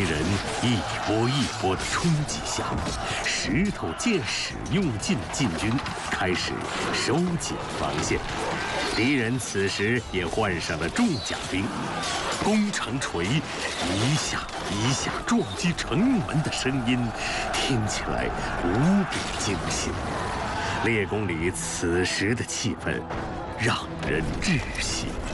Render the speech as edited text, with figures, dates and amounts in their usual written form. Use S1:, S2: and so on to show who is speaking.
S1: 人一波一波的冲击下，石头箭矢用尽的晋军开始收紧防线。敌人此时也换上了重甲兵，弓长锤一下一下撞击城门的声音，听起来无比惊心。烈公里此时的气氛让人窒息。